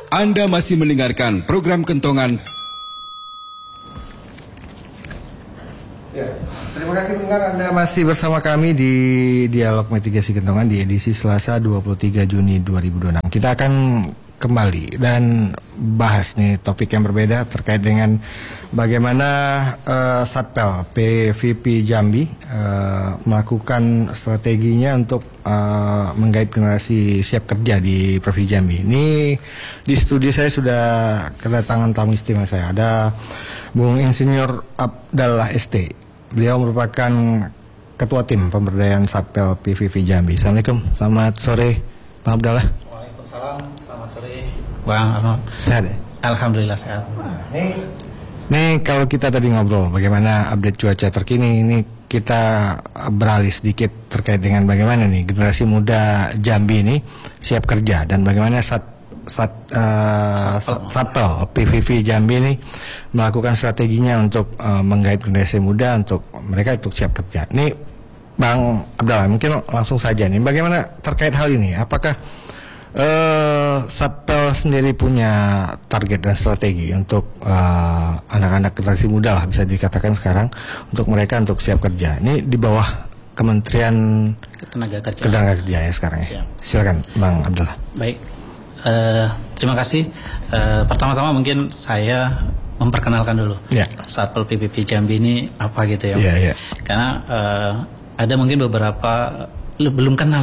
Anda masih mendengarkan program Kentongan. Ya, terima kasih pendengar, Anda masih bersama kami di Dialog Mitigasi Kentongan di edisi Selasa 23 Juni 2026. Kita akan kembali dan bahas nih topik yang berbeda terkait dengan bagaimana Satpel PVP Jambi melakukan strateginya untuk menggait generasi siap kerja di Provinsi Jambi. Ini di studio saya sudah kedatangan tamu istimewa saya. Ada Bung Insinyur Abdallah ST. Beliau merupakan Ketua Tim Pemberdayaan Satpel PVP Jambi. Assalamualaikum, selamat sore Bang Abdallah. Waalaikumsalam, selamat sore Bang Arnold. Sehat ya? Alhamdulillah sehat. Nih kalau kita tadi ngobrol bagaimana update cuaca terkini, ini kita beralih sedikit terkait dengan bagaimana nih generasi muda Jambi ini siap kerja dan bagaimana Satpel PVP Jambi ini melakukan strateginya untuk menggait generasi muda untuk mereka untuk siap kerja. Nih Bang Abdallah, mungkin langsung saja nih bagaimana terkait hal ini? Apakah Satpel sendiri punya target dan strategi untuk anak-anak generasi muda lah bisa dikatakan sekarang untuk mereka untuk siap kerja. Ini di bawah Kementerian Tenaga Kerja ya sekarang ya. Silakan Bang Abdallah. Baik, terima kasih. Pertama-tama mungkin saya memperkenalkan dulu Satpel PVP Jambi ini apa gitu ya. Karena ada mungkin beberapa belum kenal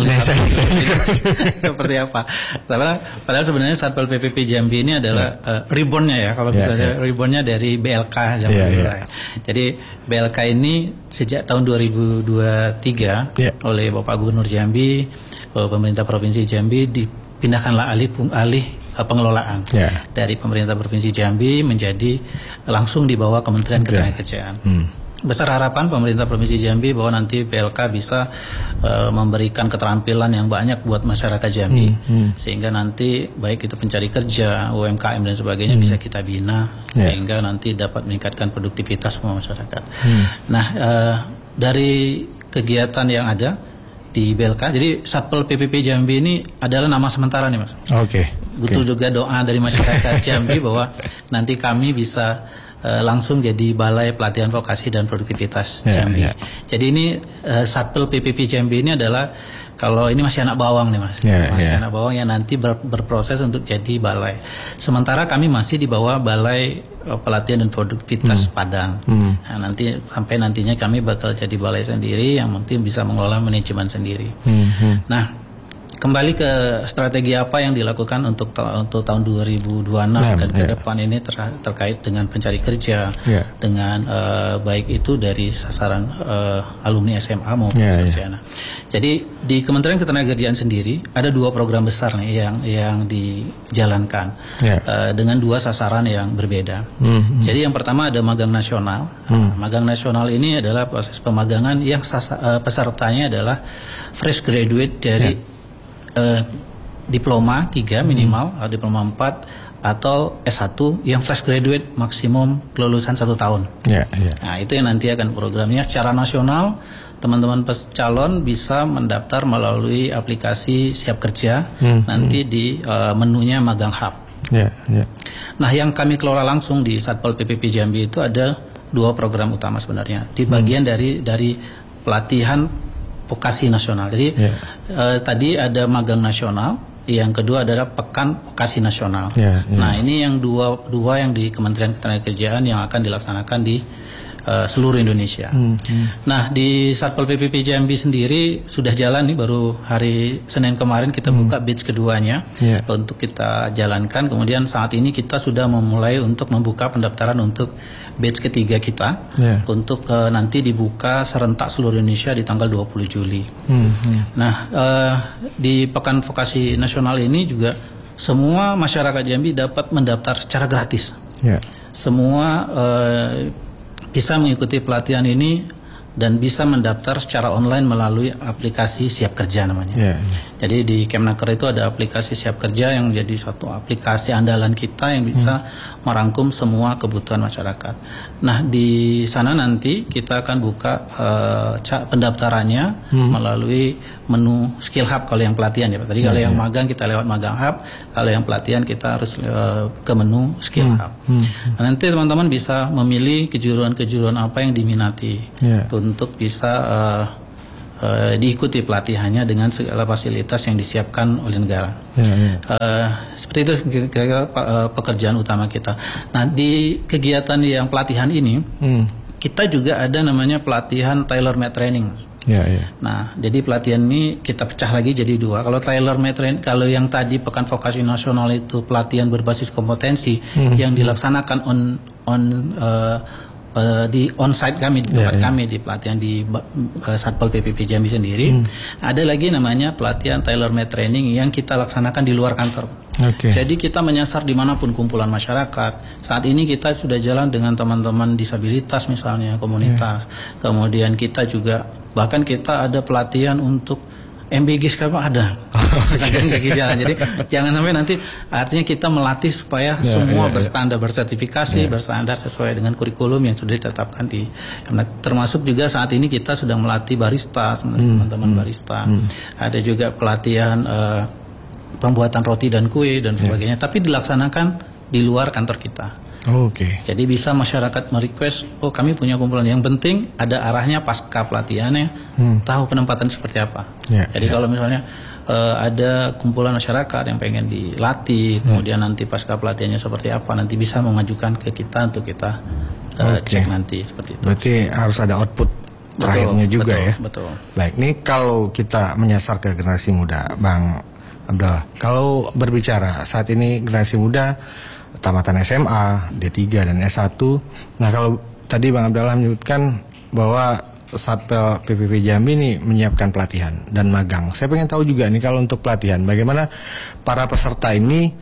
seperti apa. Padahal sebenarnya Satpel PVP Jambi ini adalah reborn-nya ya, kalau misalnya reborn-nya dari BLK Jambi. Jadi BLK ini sejak tahun 2023 oleh Bapak Gubernur Jambi, pemerintah Provinsi Jambi dipindahkanlah alih pengelolaan dari pemerintah Provinsi Jambi menjadi langsung di bawah Kementerian Ketenagakerjaan. Besar harapan pemerintah Provinsi Jambi bahwa nanti PLK bisa memberikan keterampilan yang banyak buat masyarakat Jambi, sehingga nanti baik itu pencari kerja, UMKM dan sebagainya bisa kita bina, sehingga nanti dapat meningkatkan produktivitas semua masyarakat. Nah, dari kegiatan yang ada di BLK, jadi Satpel PVP Jambi ini adalah nama sementara nih Mas. Butuh juga doa dari masyarakat Jambi bahwa nanti kami bisa langsung jadi Balai Pelatihan Vokasi dan Produktivitas Jambi. Jadi ini Satpel PVP Jambi ini adalah, kalau ini masih anak bawang nih Mas, anak bawang yang nanti berproses untuk jadi balai. Sementara kami masih di bawah Balai Pelatihan dan Produktivitas Padang. Nah, nanti sampai nantinya kami bakal jadi balai sendiri yang mungkin bisa mengelola manajemen sendiri. Nah, kembali ke strategi apa yang dilakukan untuk tahun 2026 dan ke depan ini terkait dengan pencari kerja, dengan baik itu dari sasaran alumni SMA maupun sarjana. Jadi di Kementerian Ketenagakerjaan sendiri ada dua program besar nih yang dijalankan dengan dua sasaran yang berbeda. Jadi yang pertama ada magang nasional. Magang nasional ini adalah proses pemagangan yang pesertanya adalah fresh graduate dari diploma 3 minimal, diploma 4 atau S1 yang fresh graduate maksimum kelulusan 1 tahun. Nah, itu yang nanti akan programnya secara nasional. Teman-teman calon bisa mendaftar melalui aplikasi Siap Kerja, nanti di menunya Magang Hub. Nah, yang kami kelola langsung di Satpel PVP Jambi itu ada dua program utama sebenarnya. Di bagian dari pelatihan vokasi nasional. Jadi tadi ada magang nasional, yang kedua adalah pekan vokasi nasional. Nah, ini yang dua yang di Kementerian Ketenagakerjaan yang akan dilaksanakan di seluruh Indonesia. Nah, di Satpel PVP Jambi sendiri sudah jalan nih, baru hari Senin kemarin kita buka batch keduanya untuk kita jalankan. Kemudian saat ini kita sudah memulai untuk membuka pendaftaran untuk batch ketiga kita untuk nanti dibuka serentak seluruh Indonesia di tanggal 20 Juli. Nah, di Pekan Vokasi Nasional ini juga semua masyarakat Jambi dapat mendaftar secara gratis. Semua bisa mengikuti pelatihan ini dan bisa mendaftar secara online melalui aplikasi Siap Kerja namanya. Jadi di Kemnaker itu ada aplikasi Siap Kerja yang menjadi satu aplikasi andalan kita yang bisa merangkum semua kebutuhan masyarakat. Nah, di sana nanti kita akan buka pendaftarannya melalui menu skill hub kalau yang pelatihan ya Pak. Tadi kalau yang magang kita lewat magang hub, kalau yang pelatihan kita harus ke menu skill hub. Nah, nanti teman-teman bisa memilih kejuruan-kejuruan apa yang diminati untuk bisa diikuti pelatihannya dengan segala fasilitas yang disiapkan oleh negara. Seperti itu kira-kira pekerjaan utama kita. Nah, di kegiatan yang pelatihan ini kita juga ada namanya pelatihan tailor-made training. Nah, jadi pelatihan ini kita pecah lagi jadi 2. Kalau tailor-made training, kalau yang tadi Pekan Vokasi Nasional itu pelatihan berbasis kompetensi yang dilaksanakan di onsite kami, di tempat kami, di pelatihan di Satpol PPP Jambi sendiri. Ada lagi namanya pelatihan tailor-made training yang kita laksanakan di luar kantor. Jadi kita menyasar dimanapun kumpulan masyarakat. Saat ini kita sudah jalan dengan teman-teman disabilitas misalnya, komunitas. Kemudian kita juga, bahkan kita ada pelatihan untuk MBG sekarang ada. Kaki jalan. Jadi jangan sampai nanti artinya kita melatih supaya semua berstandar, bersertifikasi, bersandar sesuai dengan kurikulum yang sudah ditetapkan di. Termasuk juga saat ini kita sedang melatih barista, teman-teman barista. Ada juga pelatihan pembuatan roti dan kue dan sebagainya. Tapi dilaksanakan di luar kantor kita. Jadi bisa masyarakat merequest, oh kami punya kumpulan, yang penting ada arahnya pasca pelatihannya, tahu penempatan seperti apa. Jadi kalau misalnya ada kumpulan masyarakat yang pengen dilatih, kemudian nanti pasca pelatihannya seperti apa, nanti bisa mengajukan ke kita untuk kita cek nanti seperti itu. Berarti harus ada output terakhirnya juga ya. Betul. Baik, ini kalau kita menyasar ke generasi muda, Bang Abdallah. Kalau berbicara saat ini generasi muda tamatan SMA, D3 dan S1. Nah, kalau tadi Bang Abdallah menyebutkan bahwa Satpol PPP Jambi ini menyiapkan pelatihan dan magang. Saya pengen tahu juga nih kalau untuk pelatihan, bagaimana para peserta ini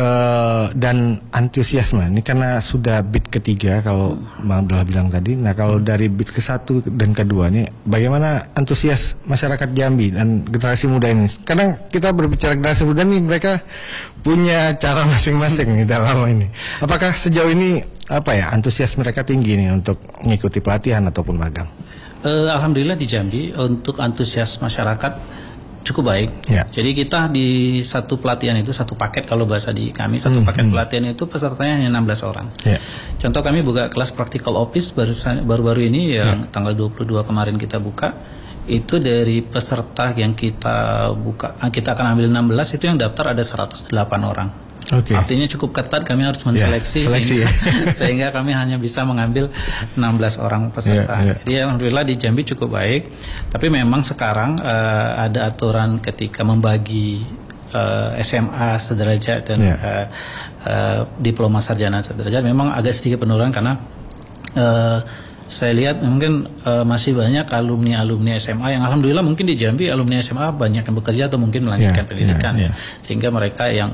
dan antusiasme ini, karena sudah bid ketiga kalau Bang Abdallah bilang tadi. Nah, kalau dari bid ke-1 dan kedua nih, bagaimana antusias masyarakat Jambi dan generasi muda ini? Karena kita berbicara generasi muda nih, mereka punya cara masing-masing nih dalam ini. Apakah sejauh ini antusias mereka tinggi nih untuk mengikuti pelatihan ataupun magang? Alhamdulillah di Jambi untuk antusias masyarakat cukup baik. Jadi kita di satu pelatihan itu, satu paket kalau bahasa di kami, satu paket pelatihan itu pesertanya hanya 16 orang. Contoh kami buka kelas practical office baru-baru ini yang tanggal 22 kemarin kita buka. Itu dari peserta yang kita buka, kita akan ambil 16, itu yang daftar ada 108 orang. Artinya cukup ketat, kami harus menseleksi sehingga kami hanya bisa mengambil 16 orang peserta. Jadi alhamdulillah di Jambi cukup baik. Tapi memang sekarang ada aturan ketika membagi SMA sederajat dan diploma sarjana sederajat, memang agak sedikit penurunan karena saya lihat mungkin masih banyak alumni SMA yang alhamdulillah mungkin di Jambi alumni SMA banyak yang bekerja atau mungkin melanjutkan pendidikan sehingga mereka yang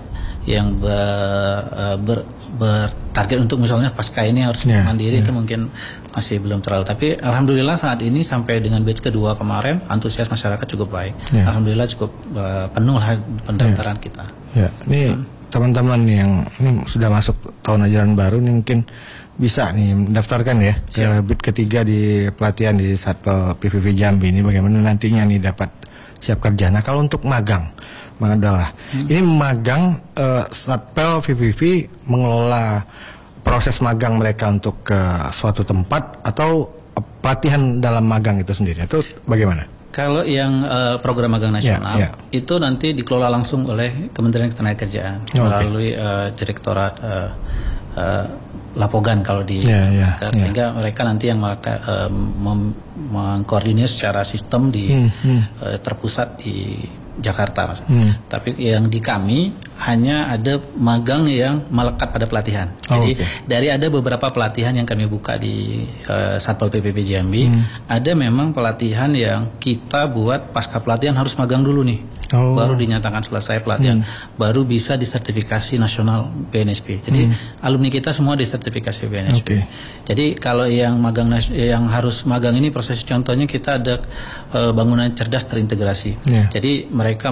bertarget untuk misalnya pasca ini harus mandiri itu mungkin masih belum terlalu. Tapi alhamdulillah saat ini sampai dengan batch kedua kemarin antusias masyarakat cukup baik. Alhamdulillah cukup penuh lah pendaftaran kita. Ini teman-teman yang ini sudah masuk tahun ajaran baru nih mungkin bisa nih mendaftarkan ya ke bid ketiga di pelatihan di Satpol PPP Jambi ini, bagaimana nantinya nih dapat siap kerja. Nah, kalau untuk magang, Bang Abdallah, ini magang Satpol PPP mengelola proses magang mereka untuk ke suatu tempat atau pelatihan dalam magang itu sendiri, itu bagaimana? Kalau yang program magang nasional itu nanti dikelola langsung oleh Kementerian Ketenagakerjaan melalui Direktorat Lapogan kalau di sehingga mereka nanti yang mengkoordinir secara sistem di terpusat di Jakarta, Mas. Tapi yang di kami hanya ada magang yang melekat pada pelatihan. Jadi dari ada beberapa pelatihan yang kami buka di Satpol PPP Jambi, ada memang pelatihan yang kita buat pasca pelatihan harus magang dulu nih. Baru dinyatakan selesai pelatihan, baru bisa disertifikasi nasional BNSP. Jadi alumni kita semua disertifikasi BNSP. Jadi kalau yang magang yang harus magang ini proses contohnya kita ada bangunan cerdas terintegrasi. Jadi mereka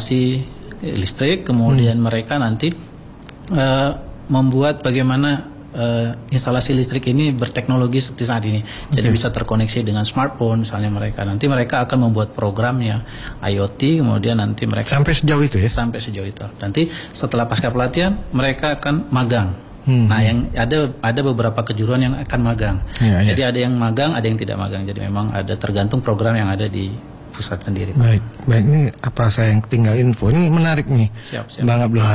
menginstalasi listrik, kemudian mereka nanti membuat bagaimana instalasi listrik ini berteknologi seperti saat ini. Jadi bisa terkoneksi dengan smartphone misalnya mereka. Nanti mereka akan membuat programnya IoT, kemudian nanti mereka sampai sejauh itu ya. Sampai sejauh itu. Nanti setelah pasca pelatihan mereka akan magang. Nah, yang ada beberapa kejuruan yang akan magang. Jadi ada yang magang, ada yang tidak magang. Jadi memang ada tergantung program yang ada di pusat sendiri. Baik. Ini apa saya yang tinggal info ini menarik nih. Siap. Bang Abdullah.